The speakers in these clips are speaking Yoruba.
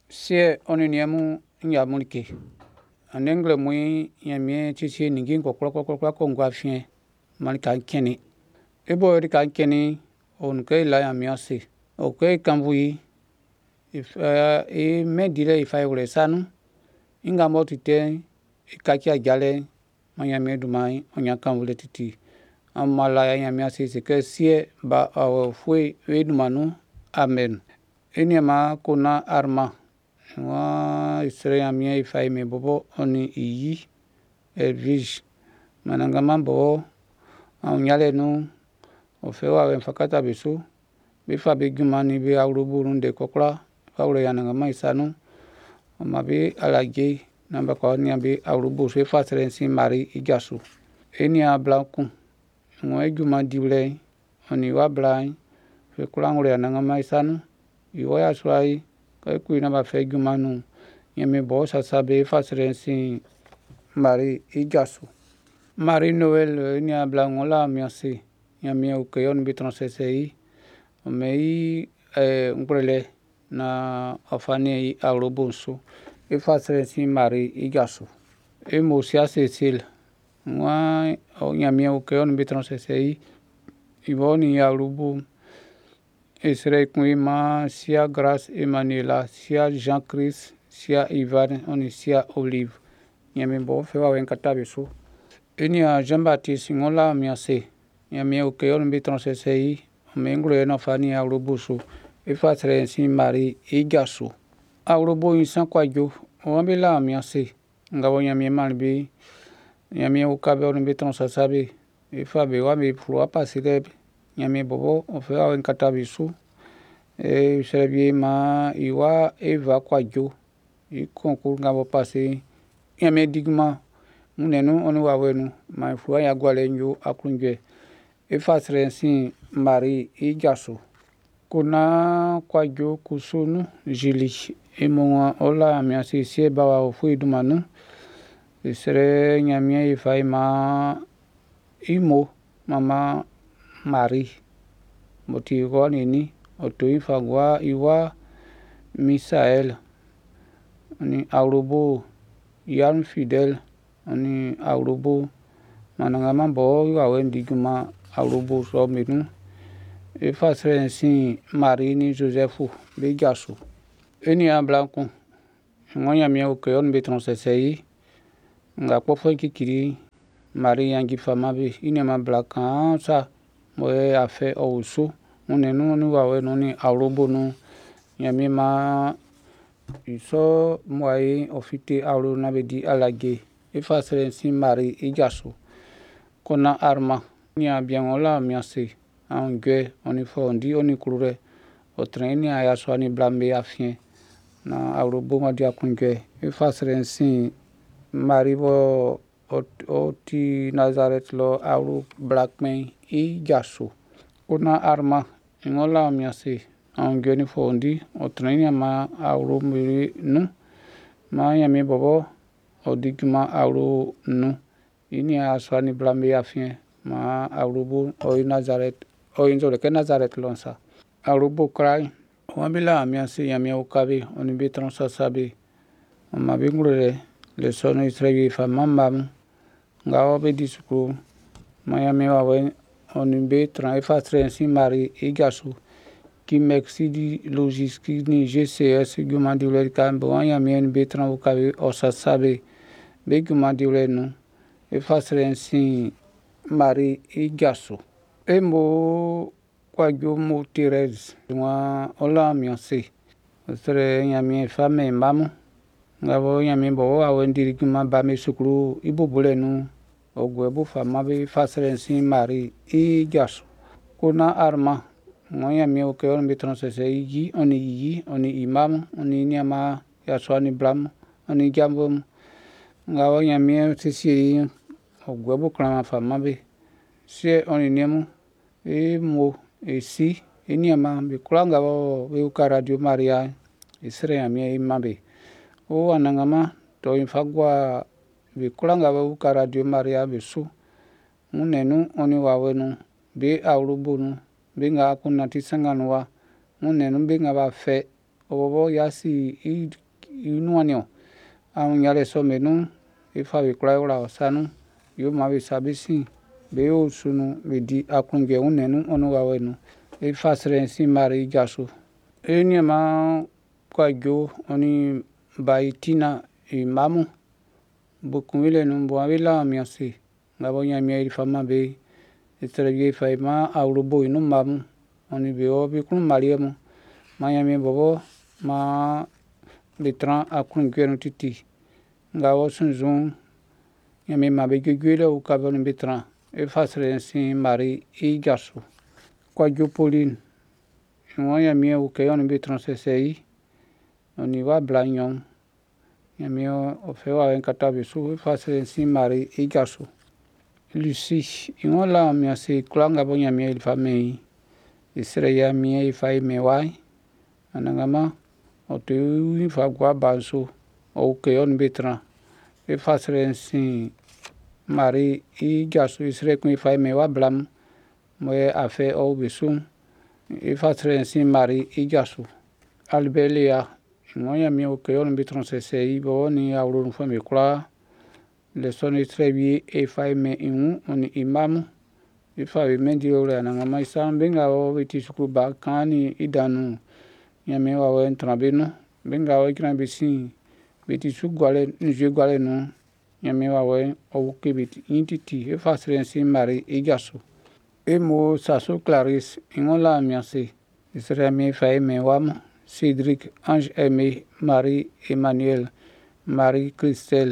sie oni niemu nya mulike anengle mui yamie chichi ningi koklo kongwa fien mani kan keni ebo ri kan keni on ke la yamiase o ke kanvui if e medire if I were sanu inga motite ikakia jale manyame dumai onya kanvule titi amala yamiase se ke sie ba fue edumanu amen enyama kuna arma wa isre amia ifai me bobo oni iyi elvis mananga mambo anyale nu ofewa we fakata bisu bifa bigumani bi awrubu runde kokla fawre yananga maisanu mabi alaje namba kwa ni abi awrubu se fatrensi mari ijasu enia blanku ngo ejuma dible oni wa blai fe kulangure yananga maisanu iwo ya swai ka ku na ba fe jumanu yemi bo sasabe fatrensi mari ijasu mari noel enia blangola miasi yami ukeyon bitronsesi mei ngurele na afani awrobonso fatrensi mari ijasu emosia sesil wa yami ukeyon bitronsesi iboni awrubu Esrei kuima sia Grace Emanuela sia Jean Chris sia Ivan oni sia Olive yami bo fewa wenkata bisu enia Jean Baptiste ngola miase yami ukeyon bitronsesi mengure na fani awrobusu fatrensi mari ijasu awrobo insan kwajo wambela miase ngabo yami malbi yami ukabe bitronsasabe ifabe wa mi pro pasire yami bobo ofewa wenkata bisu serbie ma iwa eva kwajo ikonkur ngabo pase yami digma munenu oni wawenu ma fua ya gwale nyo akunje fatrensi mari ijasu kuna kwajo kusunu jili imonwa ola miasi sie bawa ofu idumanu isere nyamie ifai ma imo mama mari moti gonini oto ifagwa iwa Misael ni awrobo yan fidel ni awrobo mananga mambo iwa wendiguma awrobo so menu fatrensi mari ni Joseph bejasu enia blanku ngonya mi ukeyon bitronsesi nga kpofo kikiri mari yangi famabe ine ma blaka sa moye afe ousu unenu ni wawe no ni awrobo no yami ma iso moye ofite awro na bedi alage fatrensi mari ijasu kona arma nia biangola miase angwe oni fondi oni kurure otreni aya swani blambe afien na awrobo ma dia kunge fatrensi mari bo oti Nazareth lo awro blackman ijasu kuna arma ngola miase angwe ni fondi otreni ma awro miri nu ma yami bobo odigma awro nu ini aya swani blambe afien ma awrobo o Nazareth o inzole ke Nazareth lonsa awrobo krai wambila miase yami ukabe oni bitronsasabe ma bingure le sono Israeli famamam ngawo be disku mayami wawe oni betran fatrensi mari ijasu ki mexidi logiski ni GCS gumandule kambo yami betran ukabe osasabe be gumandule no fatrensi mari ijasu emo kwajo mo Thérèse wa ola miase sere yami fame mamu ngabo yami bo awendiri kuma ba me sukuru ibobule nu ogwe bu fama be fatrensi mari ijasu kuna arma ngoya mi okeyon bitronsese yi oni imam oni nyama ya swani blam oni jambo ngabo yami sisi ogwe bu klama fama be sie oni nemu mo esi enyama be kulanga bo be radio maria isre yami imabe o anangama to infagwa be kulanga bo radio maria besu munenu oni wawenu be awrubu nu be nga kunati sanganwa munenu be nga ba fe obobo yasi inuanio nyale somenu ifa bikla ura osanu yo ma bi sabisi be osunu bedi akunge unenu onu wawenu ifa srensi mari jasu eniema kwajo oni baitina imamu bukumile numbo avila miasi ngabo nyamia ifama be isrebie ifaima aurubo inu mamu oni bio bikun mariemu mayami bobo ma bitran akunge no titi ngabo sunzun nyami mabe gugule ukaboni bitran ifa srensi mari ijasu kwajo Pauline Moya mia ukeyon bitran sesei oni wa blanyon yamio ofewa enkata bisu face si mari igasu Lucie imola mia se klanga bonya mia ilfamei isre ya mia ifai mewai anangama otu ifa gwa banso o ukeyon bitran face si mari igasu isre kun ifai mewa blam moye afe o bisu ifa si mari igasu Albelia moya mi ukeyon bitran sesei bo ni aurun fami kula le soni trebi e fai me inu oni imamu ifa we mendi ore na ngama isa benga o biti suku ba kani idanu nyame wa we entrabeno benga o ikran bisi biti su gwale nje gwale no nyame wa we o kibiti intiti ifa si mari igasu emo saso Clarisse ingola miase isra mi fai me wam Cédric Ange Aimé Marie Emmanuel Marie Christelle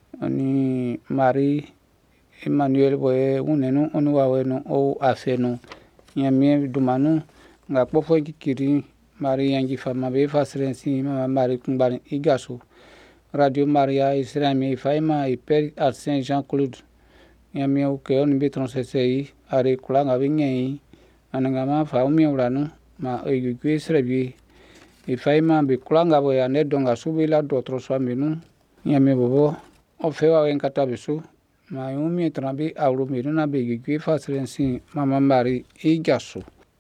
oni Marie Emmanuel boye unenu onu wawenu o afenu nyame dumanu nga kpofo kikiri Marie yangi fama be fasrensi mama Marie kungbani igasu Radio Maria isra mi fai ma hyper à Saint-Jean-Claude nyame o ke on bitron sesei are kula nga binyi anangama fa umi uranu ma egwe srebi ifaima be kula nga bo ya ne donga subila do troswa menu nyame bobo ofewa enkata bisu ma umi trambi awru menu na be egwe fasrensi mama Mari igasu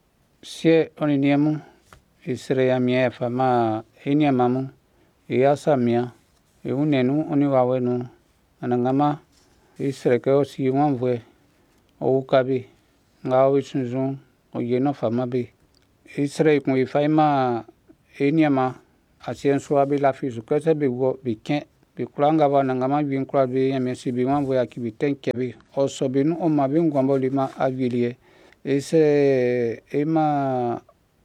sie oniniemu isre ya mie fama enia mamu ya samia e unenu oni wawenu anangama isre ke osi wanvwe o ukabi nga wisunzun o yeno fama be isre kun ifaima eniama asienso abi la fizu kese be wo be ken be kulanga bana ngama bi nkura be yame si bi wanvwe akibi tenke be oso be nu o ma be ngwambo lima avilie ise ema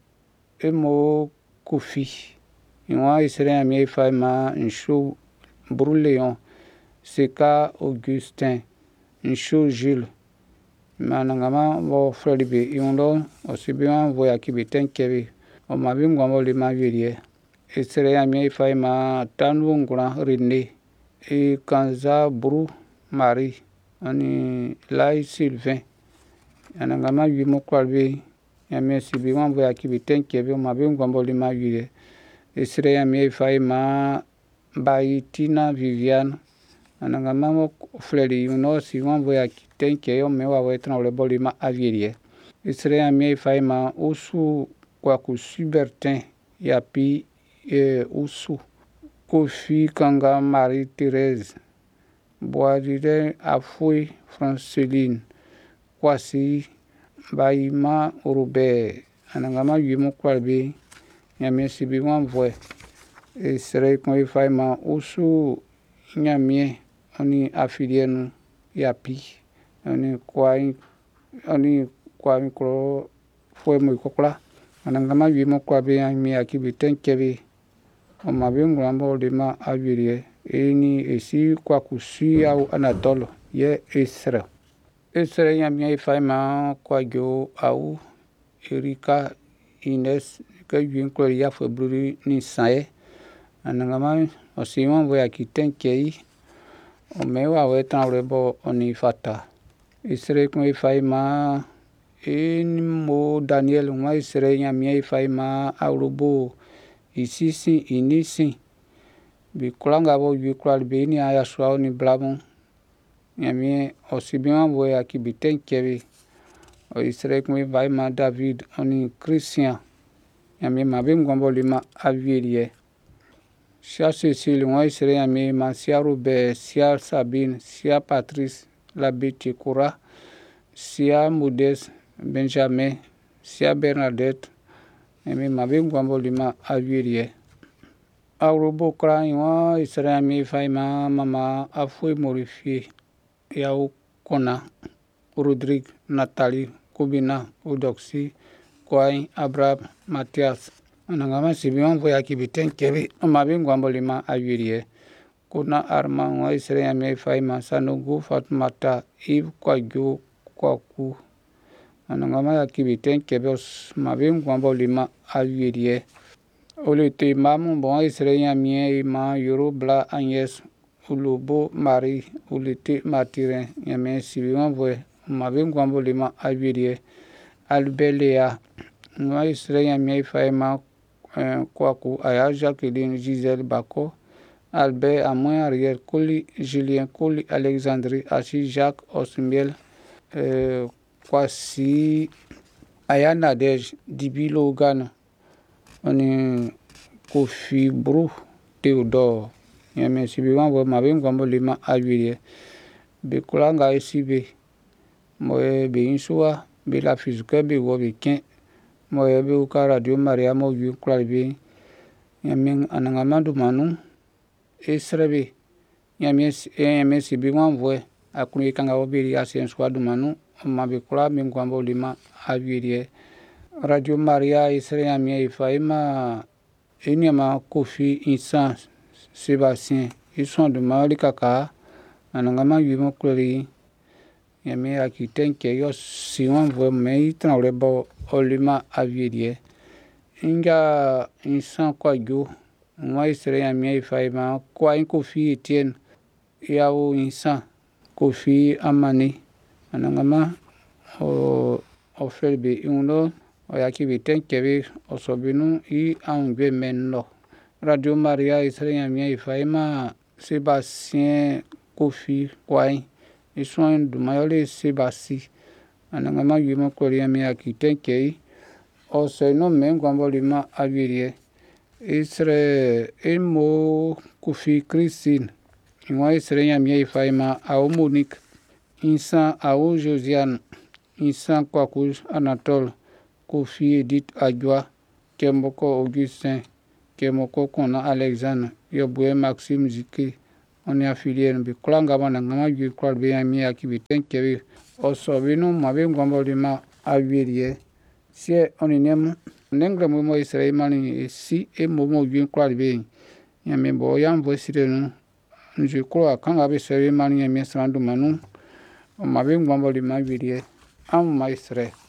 emo kofi inwa isre yame ifaima nsho Bruleon Seka Augustin Nsho Jules manangama bo fredibe iundo osibiwan voya kibitenkebe o mabingwa mo le mavirie isere ya mi faima tanu ngura René e Kanza Bru Marie ani Lai Sylvain anangama yimo kwalbe ya mi sibiwan voya kibitenkebe o mabingwa mo le mavirie isere ya mi faima Baitina Viviane anangama mo fredi uno si wan voya tenke yo mewa we tran le bolima avierie isre ami faima usu kwa ku Subertin yapi usu Kofi Kanga Marie Thérèse Boadire Afui Franceline Kwasi Baima Robert anangama yimo kwalbe nyame sibi wan voye isre kon faima usu nyame oni afilienu yapi oni kwa mikro fue mo kokla anangama yimo kwa be mi akibi tenkebe o mabingu ambo lima avirie eni esi kwa kusi au Anatole ye Esre yami ifaima kwa jo au Erika Ines ke yinklo ya februri ni sae anangama osiwan voya kitenkei o mewa we tanrebo oni fata isre kun ifaima mo Daniel uma isre yami ifaima aurubo isisi inisi bi kulanga bo yu kwal be ni aya swa ni blabon yami osibiwan voya kibitenkebe o isre kun ifaima David oni Christian yami mabim gombo lima avierie sia Cécile, moi Israël Yamé, ma sia Robert, sia Sabine, sia Patrice, l'abbé Tchekoura, sia Modeste, Benjamin, sia Bernadette, Yamé Mabé Ngwambo Lima Avirie. Arobo Kra, moi Israël Yamé, Faima, Mama, Afoué Morifié, Yao Kona, Rodrigue, Nathalie, Kobina, Odoxy, Kwai, Abraham, Mathias. Anangama Sibion voya kibiten kebi, Mabé Ngwambo Lima Avirie. Kona Arma, moi Israël Yamé, Faima, Sanogo, Fatmata, Yves Kwadjo, Kwaku. Anangama ya kibiten kebi, Mabé Ngwambo Lima Avirie. Olete Maman, bon Israël Yamé, Ima, Yoro, Bla, Agnès, Ulobo, Marie, Olete Matirin, Yamé Sibion voya. Mabé Ngwambo Lima Avirie. Albelea, moi Israël Yamé, Faima, Kwaku, Aya Jacqueline, Gisèle Bako, Albert, Amoin, Ariel, Koli, Julien, Koli, Alexandrie, Achille, Jacques, Osmiel, Kwasi, Aya Nadej, Dibi Logan, on Kofi Brou, Théodore, Yamé Sibiwan, Mabé Ngwambo Lima Avirie, Bekulanga Esibe, Moye Beinsua, Bela Fizuke, Bewobikin, Moye Beuka Radio Maria, Moyu, Kralbe, Yamé Anangamando Manu, Esrebe, Yamé Sibiwan, Akuni Kanga Obiri, Asien Swadu Manu, Mabekula, Mingwambo Lima Avirie, Radio Maria, Israël Yamé, Faima, Enyama Kofi, Insan, Sébastien, ils sont de Malikaka, Anangama Yumon Klori, Yamé Akiten, Keyo, Sion, Vomei, Tranrebo, Olima Avirie, Inga, Insan Kwadjo, moi Israël Yamé, Faima, Kwa Kofi Etienne, Yao Insan, Kofi Amani, Anangama, Ofelbe, Uno, Oyakibiten, Kevi, Osobinu, Angwe Menno. Radio Maria, Israël Yamé, Faima, Sébastien, Kofi, Kwai, ils sont de Mayole, Sébastien. Anangama Yumon Klori Yamé Akiten, Kei, Oseno Mengwambo Lima Avirie. Israël Emo Kofi Christine, moi Israël Yamé, Faima, Ao Monique, Insan, Ao Josiane, Insan Kwaku, Anatole, Kofi Edith Adjoa, Kemoko Augustin, Kemoko Kona Alexandre, Yoboué Maxime Ziki, on est affilié, Biklanga Manangama, Yukral Béami, Akibiten, Kevi, Osobino, Mabé Ngwambo Lima Avirie. Si on est nem, Nengle Momo Israël Mani, si et Momo Yukral Bé, Yamé Boyan, voici le nom. Je crois quand avait servi Mani et Messandou Manou, Mabé Ngwambo Lima Avirie, en Maïsre.